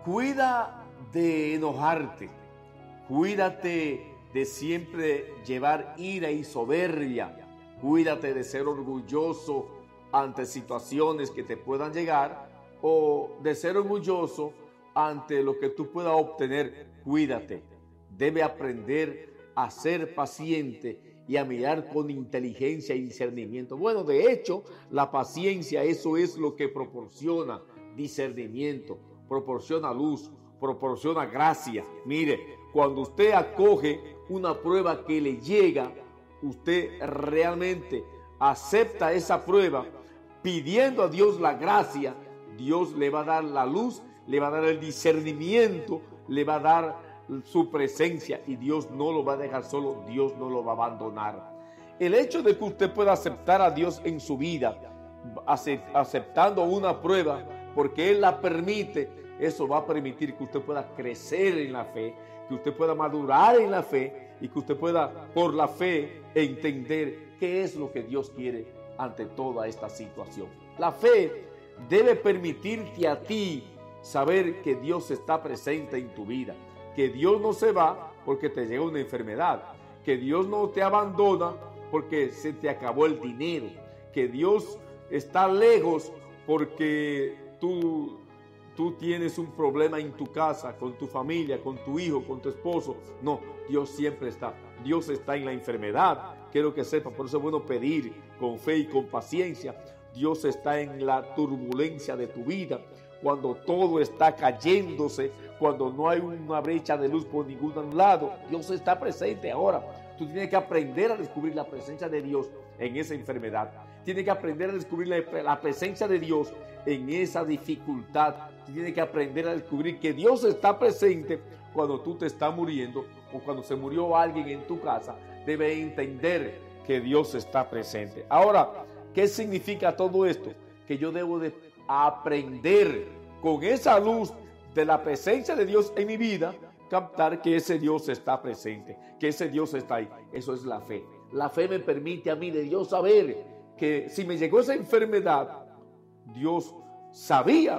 Cuida de enojarte, cuídate de siempre llevar ira y soberbia, cuídate de ser orgulloso ante situaciones que te puedan llegar o de ser orgulloso ante lo que tú puedas obtener. Cuídate, debe aprender a ser paciente y a mirar con inteligencia y discernimiento. Bueno, de hecho, la paciencia, eso es lo que proporciona discernimiento, proporciona luz, proporciona gracia. Mire, cuando usted acoge una prueba que le llega, usted realmente acepta esa prueba pidiendo a Dios la gracia. Dios le va a dar la luz, le va a dar el discernimiento, le va a dar su presencia y Dios no lo va a dejar solo, Dios no lo va a abandonar. El hecho de que usted pueda aceptar a Dios en su vida, aceptando una prueba, porque Él la permite, eso va a permitir que usted pueda crecer en la fe, que usted pueda madurar en la fe y que usted pueda, por la fe, entender qué es lo que Dios quiere ante toda esta situación. La fe debe permitirte a ti saber que Dios está presente en tu vida, que Dios no se va porque te llega una enfermedad, que Dios no te abandona porque se te acabó el dinero, que Dios está lejos porque tú tienes un problema en tu casa, con tu familia, con tu hijo, con tu esposo. No, Dios siempre está. Dios está en la enfermedad. Quiero que sepa, por eso es bueno pedir con fe y con paciencia. Dios está en la turbulencia de tu vida, cuando todo está cayéndose, cuando no hay una brecha de luz por ningún lado. Dios está presente ahora. Tú tienes que aprender a descubrir la presencia de Dios en esa enfermedad. Tienes que aprender a descubrir la presencia de Dios en esa dificultad. Tienes que aprender a descubrir que Dios está presente cuando tú te estás muriendo o cuando se murió alguien en tu casa. Debes entender que Dios está presente. Ahora, ¿qué significa todo esto? Que yo debo de aprender con esa luz de la presencia de Dios en mi vida, captar que ese Dios está presente, que ese Dios está ahí. Eso es la fe. La fe me permite a mí de Dios saber que si me llegó esa enfermedad, Dios sabía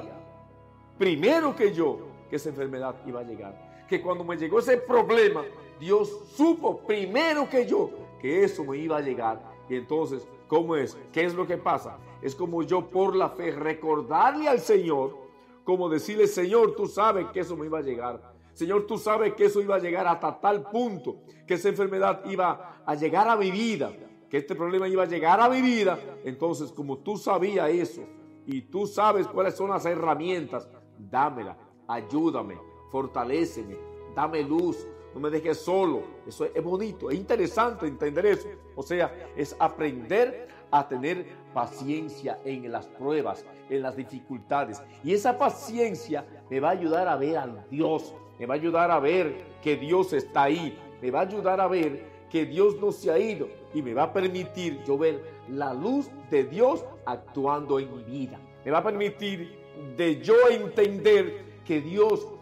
primero que yo que esa enfermedad iba a llegar. Que cuando me llegó ese problema, Dios supo primero que yo que eso me iba a llegar. Y entonces, ¿cómo es? ¿Qué es lo que pasa? Es como yo por la fe recordarle al Señor, como decirle: Señor, tú sabes que eso me iba a llegar. Señor, tú sabes que eso iba a llegar hasta tal punto, que esa enfermedad iba a llegar a mi vida, que este problema iba a llegar a mi vida. Entonces, como tú sabías eso y tú sabes cuáles son las herramientas, dámela, ayúdame, fortaléceme, dame luz, no me dejes solo. Eso es bonito, es interesante entender eso. O sea, es aprender a tener paciencia en las pruebas, en las dificultades. Y esa paciencia me va a ayudar a ver a Dios, me va a ayudar a ver que Dios está ahí, me va a ayudar a ver que Dios no se ha ido y me va a permitir yo ver la luz de Dios actuando en mi vida. Me va a permitir de yo entender que Dios